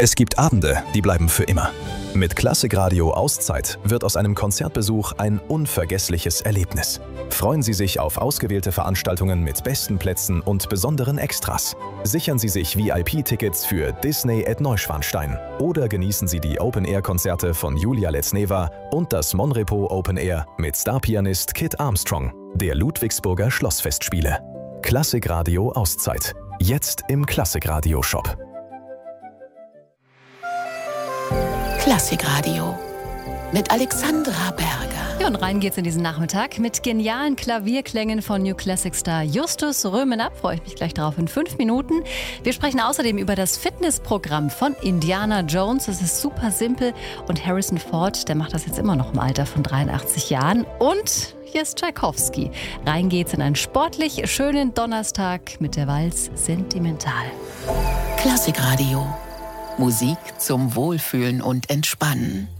Es gibt Abende, die bleiben für immer. Mit Klassikradio Auszeit wird aus einem Konzertbesuch ein unvergessliches Erlebnis. Freuen Sie sich auf ausgewählte Veranstaltungen mit besten Plätzen und besonderen Extras. Sichern Sie sich VIP-Tickets für Disney at Neuschwanstein oder genießen Sie die Open-Air-Konzerte von Julia Letzneva und das Monrepo Open Air mit Starpianist Kit Armstrong der Ludwigsburger Schlossfestspiele. Klassikradio Auszeit. Jetzt im Klassikradio-Shop. Klassikradio mit Alexandra Berger. Ja, und rein geht's in diesen Nachmittag mit genialen Klavierklängen von New Classic Star Justus Römenab. Freue ich mich gleich drauf in 5 Minuten. Wir sprechen außerdem über das Fitnessprogramm von Indiana Jones. Es ist super simpel und Harrison Ford, der macht das jetzt immer noch im Alter von 83 Jahren. Und hier ist Tschaikowski. Rein geht's in einen sportlich schönen Donnerstag mit der Walz Sentimental. Klassikradio. Musik zum Wohlfühlen und Entspannen.